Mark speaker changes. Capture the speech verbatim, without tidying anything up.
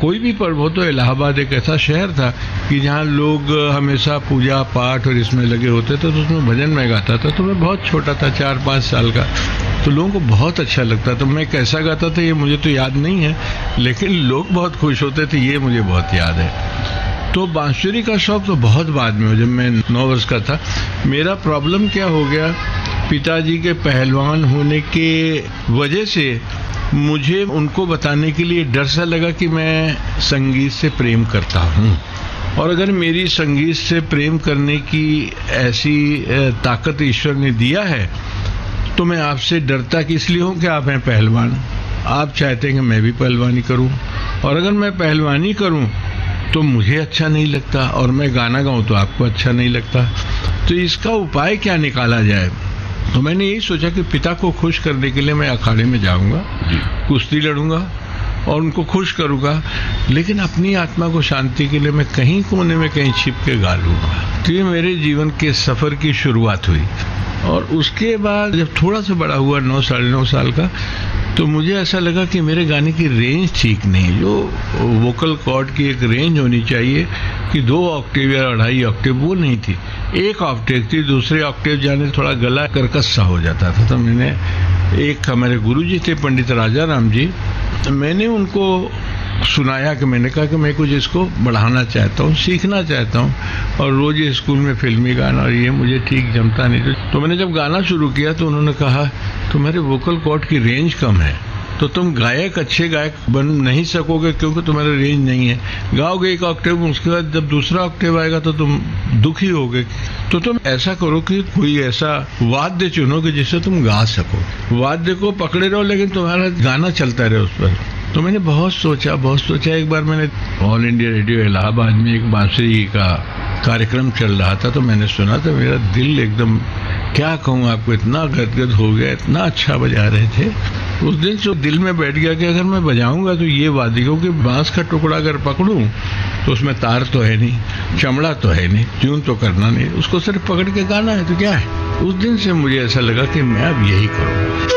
Speaker 1: कोई भी पर्व हो तो इलाहाबाद एक ऐसा शहर था कि जहाँ लोग हमेशा पूजा पाठ और इसमें लगे होते थे, तो उसमें भजन मैं गाता था। तो मैं बहुत छोटा था, चार पाँच साल का, तो लोगों को बहुत अच्छा लगता था। मैं कैसा गाता था ये मुझे तो याद नहीं है, लेकिन लोग बहुत खुश होते थे, ये मुझे बहुत याद है। तो बांसुरी का शौक तो बहुत बाद में, जब मैं नौ वर्ष का था। मेरा प्रॉब्लम क्या हो गया, पिताजी के पहलवान होने के वजह से मुझे उनको बताने के लिए डर सा लगा कि मैं संगीत से प्रेम करता हूँ, और अगर मेरी संगीत से प्रेम करने की ऐसी ताकत ईश्वर ने दिया है तो मैं आपसे डरता कि इसलिए हूँ कि आप हैं पहलवान, आप चाहते हैं कि मैं भी पहलवानी करूँ, और अगर मैं पहलवानी करूँ तो मुझे अच्छा नहीं लगता, और मैं गाना गाऊँ तो आपको अच्छा नहीं लगता। तो इसका उपाय क्या निकाला जाए? तो मैंने यही सोचा कि पिता को खुश करने के लिए मैं अखाड़े में जाऊंगा, कुश्ती लड़ूंगा और उनको खुश करूंगा, लेकिन अपनी आत्मा को शांति के लिए मैं कहीं कोने में कहीं छिप के गा लूंगा। तो ये मेरे जीवन के सफर की शुरुआत हुई। और उसके बाद जब थोड़ा सा बड़ा हुआ, नौ साढ़े नौ साल का, तो मुझे ऐसा लगा कि मेरे गाने की रेंज ठीक नहीं। जो वोकल कॉर्ड की एक रेंज होनी चाहिए कि दो ऑक्टेव या अढ़ाई ऑक्टेव, वो नहीं थी, एक ऑक्टेव थी। दूसरे ऑक्टेव जाने थोड़ा गला कर्कश सा हो जाता था। तो मैंने, एक हमारे गुरुजी थे पंडित राजा राम जी, मैंने उनको सुनाया कि मैंने कहा कि मैं कुछ इसको बढ़ाना चाहता हूँ, सीखना चाहता हूँ, और रोज स्कूल में फिल्मी गाना और ये मुझे ठीक जमता नहीं। तो मैंने जब गाना शुरू किया तो उन्होंने कहा तुम्हारे वोकल कॉर्ड की रेंज कम है, तो तुम गायक अच्छे गायक बन नहीं सकोगे क्योंकि तुम्हारा रेंज नहीं है। गाओगे एक ऑक्टेव, उसके बाद जब दूसरा ऑक्टेव आएगा तो तुम दुखी होगे। तो तुम ऐसा करो कि कोई ऐसा वाद्य चुनो कि जिससे तुम गा सको। वाद्य को पकड़े रहो लेकिन तुम्हारा गाना चलता रहे उस पर। तो मैंने बहुत सोचा बहुत सोचा एक बार मैंने ऑल इंडिया रेडियो इलाहाबाद में एक बांसुरी का कार्यक्रम चल रहा था, तो मैंने सुना तो मेरा दिल एकदम, क्या कहूँ आपको, इतना गदगद हो गया, इतना अच्छा बजा रहे थे। उस दिन से दिल में बैठ गया कि अगर मैं बजाऊंगा तो ये वाद्य, क्योंकि बांस का टुकड़ा अगर पकड़ूं तो उसमें तार तो है नहीं, चमड़ा तो है नहीं, ट्यून तो करना नहीं, उसको सिर्फ पकड़ के गाना है, तो क्या है। उस दिन से मुझे ऐसा लगा कि मैं अब यही करूँगा।